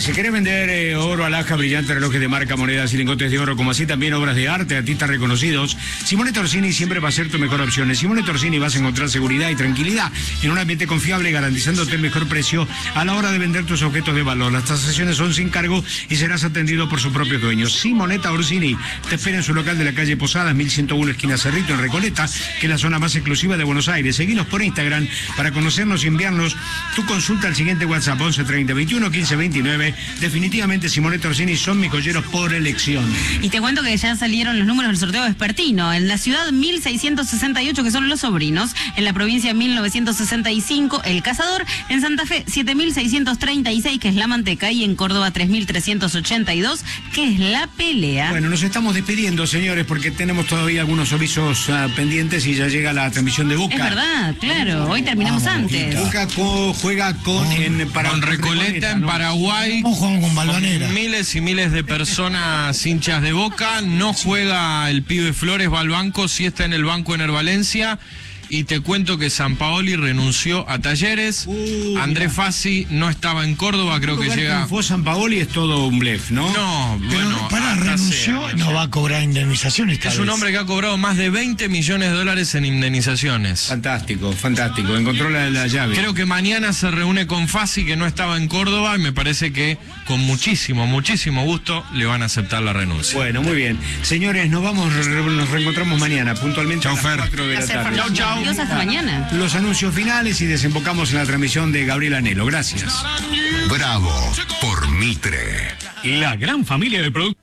Si querés vender oro, alhaja, brillantes, relojes de marca, monedas y lingotes de oro, como así también obras de arte, artistas reconocidos, Simonetta Orsini siempre va a ser tu mejor opción. En Simonetta Orsini vas a encontrar seguridad y tranquilidad en un ambiente confiable, garantizándote el mejor precio a la hora de vender tus objetos de valor. Las tasaciones son sin cargo y serás atendido por sus propios dueños. Simonetta Orsini te espera en su local de la calle Posadas, 1101 esquina Cerrito, en Recoleta, que es la zona más exclusiva de Buenos Aires. Seguinos por Instagram para conocernos y enviarnos tu consulta al siguiente WhatsApp: 11 30 21 15 29. Definitivamente Simonetta Orsini son mis joyeros por elección. Y te cuento que ya salieron los números del sorteo vespertino. En la ciudad 1668, que son Los Sobrinos. En la provincia 1965, El Cazador. En Santa Fe 7636, que es La Manteca. Y en Córdoba 3382, que es La Pelea. Bueno, nos estamos despidiendo, señores, porque tenemos todavía algunos avisos pendientes y ya llega la transmisión de Boca. Es verdad, claro. Hoy terminamos antes. Boca juega con Recoleta, en Paraguay. Con Balvanera. Miles y miles de personas hinchas de Boca. No juega el pibe Flores, va al banco, sí está en el banco en Valencia. Y te cuento que Sampaoli renunció a Talleres. Andrés Fassi no estaba en Córdoba, creo que llega. Fue Sampaoli, es todo un blef, ¿no? No, bueno. Renunció, no va a cobrar indemnizaciones. Es un hombre que ha cobrado más de 20 millones de dólares en indemnizaciones. Fantástico, fantástico. Encontró la llave. Creo que mañana se reúne con Fassi, que no estaba en Córdoba, y me parece que con muchísimo gusto le van a aceptar la renuncia. Bueno, muy bien. Señores, nos reencontramos mañana, puntualmente a las 4 de la tarde. Chau, chau. Adiós, hasta mañana. Los anuncios finales y desembocamos en la transmisión de Gabriel Anelo. Gracias. Bravo por Mitre. La gran familia de productos